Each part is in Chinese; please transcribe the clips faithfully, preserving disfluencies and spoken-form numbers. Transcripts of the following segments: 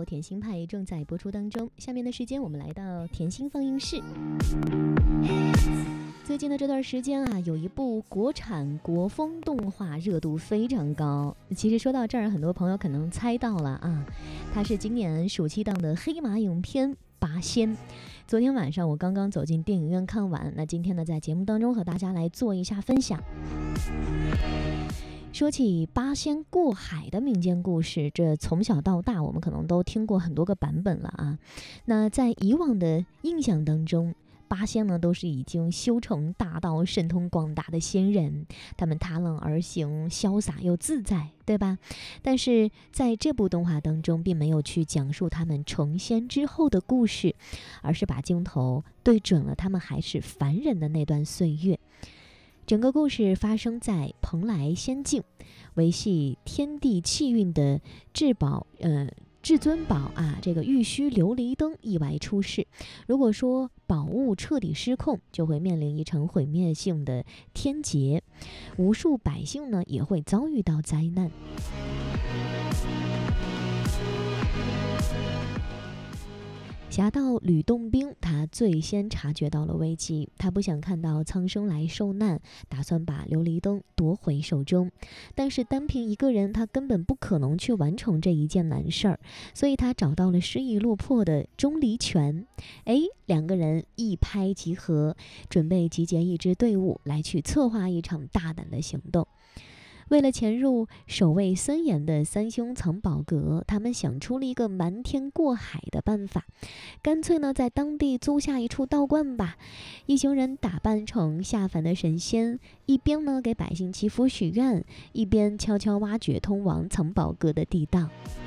号甜心派正在播出当中。下面的时间我们来到甜心放映室。最近的这段时间啊，有一部国产国风动画热度非常高。其实说到这儿，很多朋友可能猜到了啊，它是今年暑期档的黑马影片《八仙》。昨天晚上我刚刚走进电影院看完，那今天呢，在节目当中和大家来做一下分享。说起八仙过海的民间故事，这从小到大我们可能都听过很多个版本了啊。那在以往的印象当中，八仙呢都是已经修成大道、神通广大的仙人，他们踏浪而行，潇洒又自在，对吧？但是在这部动画当中，并没有去讲述他们成仙之后的故事，而是把镜头对准了他们还是凡人的那段岁月。整个故事发生在蓬莱仙境，维系天地气运的至宝呃至尊宝啊，这个玉虚琉璃灯意外出世。如果说宝物彻底失控，就会面临一场毁灭性的天劫，无数百姓呢也会遭遇到灾难。侠盗吕洞宾，他最先察觉到了危机，他不想看到苍生来受难，打算把琉璃灯夺回手中。但是单凭一个人，他根本不可能去完成这一件难事儿，所以他找到了失意落魄的钟离权。哎，两个人一拍即合，准备集结一支队伍来去策划一场大胆的行动。为了潜入守卫森严的三兄藏宝阁，他们想出了一个瞒天过海的办法，干脆呢在当地租下一处道观吧。一行人打扮成下凡的神仙，一边呢给百姓祈福许愿，一边悄悄挖掘通往藏宝阁的地道。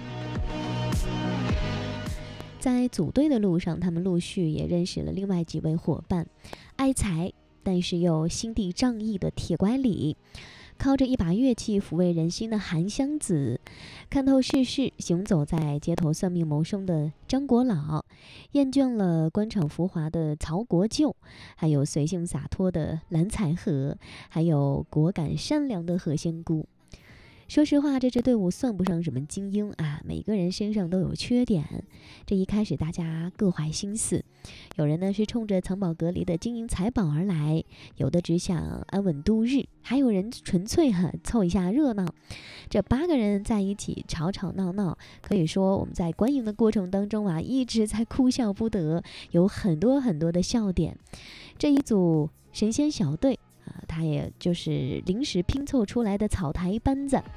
在组队的路上，他们陆续也认识了另外几位伙伴，爱财但是又心地仗义的铁拐李，靠着一把乐器抚慰人心的韩湘子，看透世事行走在街头算命谋生的张国老，厌倦了官场浮华的曹国舅，还有随性洒脱的蓝采和，还有果敢善良的何仙姑。说实话，这支队伍算不上什么精英啊，每个人身上都有缺点。这一开始大家各怀心思，有人呢是冲着藏宝阁里的金银财宝而来，有的只想安稳度日，还有人纯粹哈凑一下热闹。这八个人在一起吵吵闹闹，可以说我们在观影的过程当中啊，一直在哭笑不得，有很多很多的笑点。这一组神仙小队啊，他也就是临时拼凑出来的草台班子。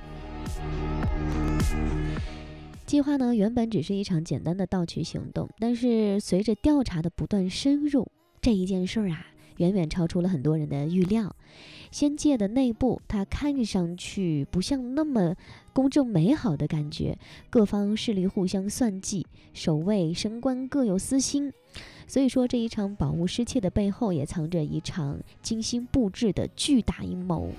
计划呢原本只是一场简单的盗取行动，但是随着调查的不断深入，这一件事啊远远超出了很多人的预料。仙界的内部，它看上去不像那么公正美好的感觉，各方势力互相算计，守卫升官各有私心。所以说这一场宝物失窃的背后，也藏着一场精心布置的巨大阴谋。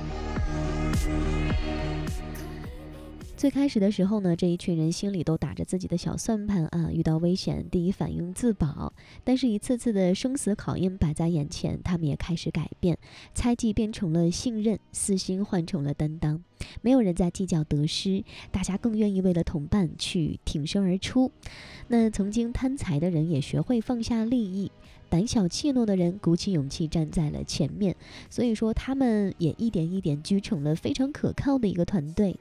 最开始的时候呢，这一群人心里都打着自己的小算盘啊，遇到危险第一反应自保，但是一次次的生死考验摆在眼前，他们也开始改变，猜忌变成了信任，私心换成了担当，没有人在计较得失，大家更愿意为了同伴去挺身而出。那曾经贪财的人也学会放下利益，胆小怯懦的人鼓起勇气站在了前面，所以说他们也一点一点聚成了非常可靠的一个团队。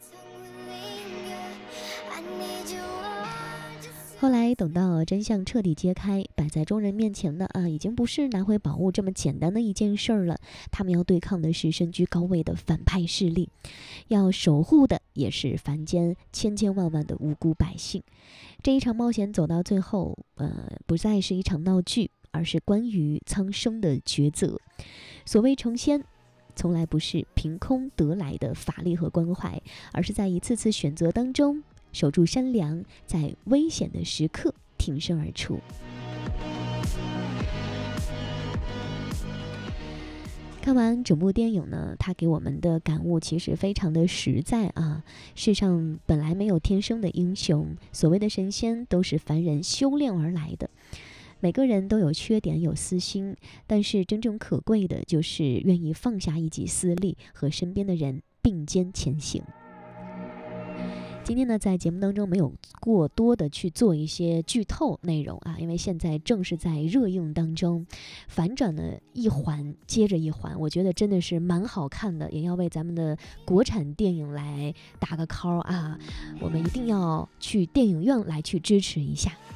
后来等到真相彻底揭开，摆在众人面前的啊，已经不是拿回宝物这么简单的一件事儿了。他们要对抗的是身居高位的反派势力，要守护的也是凡间千千万万的无辜百姓。这一场冒险走到最后，呃，不再是一场闹剧，而是关于苍生的抉择。所谓成仙，从来不是凭空得来的法力和关怀，而是在一次次选择当中守住善良，在危险的时刻挺身而出。看完整部电影呢，它给我们的感悟其实非常的实在啊。世上本来没有天生的英雄，所谓的神仙都是凡人修炼而来的。每个人都有缺点，有私心，但是真正可贵的就是愿意放下一己私利，和身边的人并肩前行。 今天呢，在节目当中没有过多的去做一些剧透内容啊，因为现在正是在热映当中，反转呢一环接着一环，我觉得真的是蛮好看的，也要为咱们的国产电影来打个 call 啊，我们一定要去电影院来去支持一下。